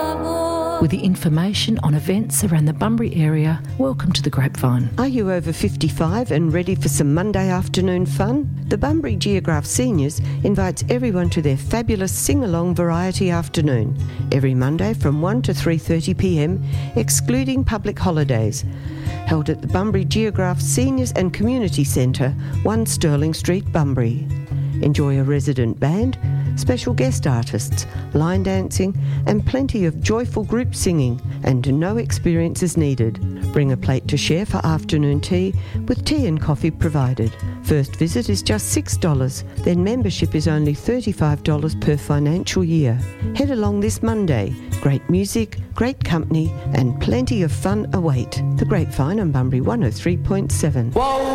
With the information on events around the Bunbury area, welcome to the Grapevine. Are you over 55 and ready for some Monday afternoon fun? The Bunbury Geograph Seniors invites everyone to their fabulous sing-along variety afternoon, every Monday from 1 to 3:30pm, excluding public holidays. Held at the Bunbury Geograph Seniors and Community Centre, 1 Stirling Street, Bunbury. Enjoy a resident band, special guest artists, line dancing and plenty of joyful group singing, and no experience is needed. Bring a plate to share for afternoon tea with tea and coffee provided. First visit is just $6, then membership is only $35 per financial year. Head along this Monday. Great music, great company and plenty of fun await. The Grapevine on Bunbury 103.7. Whoa.